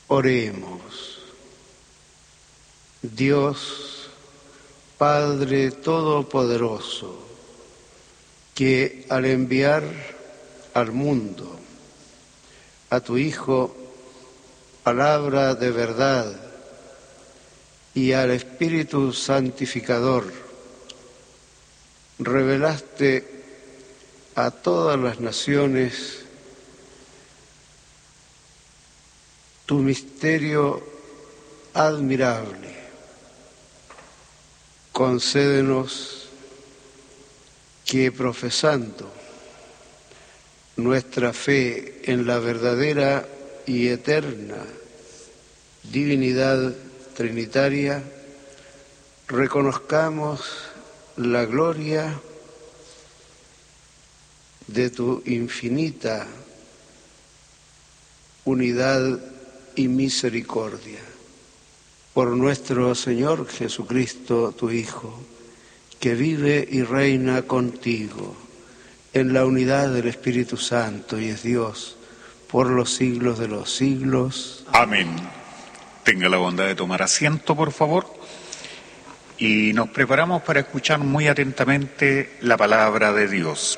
Oremos. Dios, Padre Todopoderoso, que al enviar al mundo a tu Hijo, palabra de verdad, y al Espíritu Santificador, revelaste a todas las naciones tu misterio admirable. Concédenos que, profesando nuestra fe en la verdadera y eterna divinidad trinitaria, reconozcamos la gloria de tu infinita unidad y misericordia. Por nuestro Señor Jesucristo, tu Hijo, que vive y reina contigo en la unidad del Espíritu Santo y es Dios por los siglos de los siglos. Amén. Tenga la bondad de tomar asiento, por favor. Y nos preparamos para escuchar muy atentamente la palabra de Dios.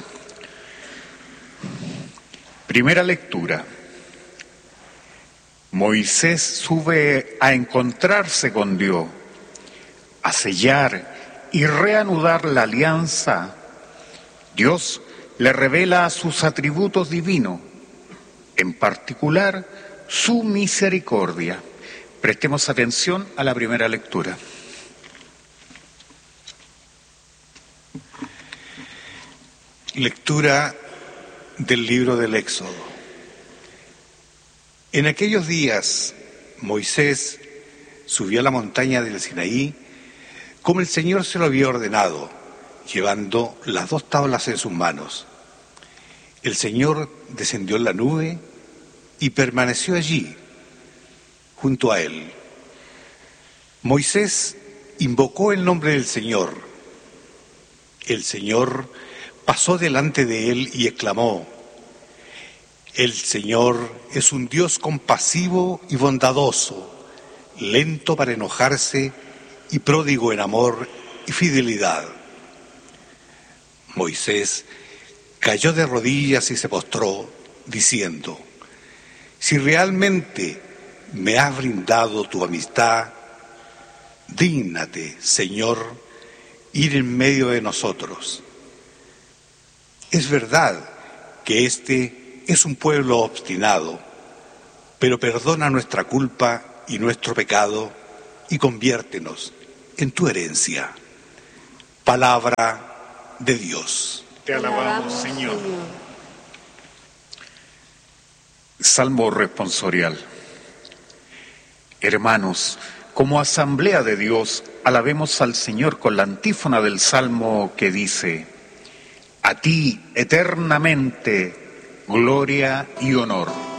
Primera lectura. Moisés sube a encontrarse con Dios, a sellar y reanudar la alianza. Dios le revela sus atributos divinos, en particular su misericordia. Prestemos atención a la primera lectura. Lectura del libro del Éxodo. En aquellos días, Moisés subió a la montaña del Sinaí, como el Señor se lo había ordenado, llevando las 2 tablas en sus manos. El Señor descendió en la nube y permaneció allí, junto a él. Moisés invocó el nombre del Señor. El Señor pasó delante de él y exclamó: El Señor es un Dios compasivo y bondadoso, lento para enojarse y pródigo en amor y fidelidad. Moisés cayó de rodillas y se postró, diciendo: Si realmente me has brindado tu amistad, dígnate, Señor, ir en medio de nosotros. Es verdad que este es un pueblo obstinado, pero perdona nuestra culpa y nuestro pecado y conviértenos en tu herencia. Palabra de Dios. Te alabamos, Señor. Salmo responsorial. Hermanos, como asamblea de Dios, alabemos al Señor con la antífona del Salmo que dice: A ti eternamente gloria y honor.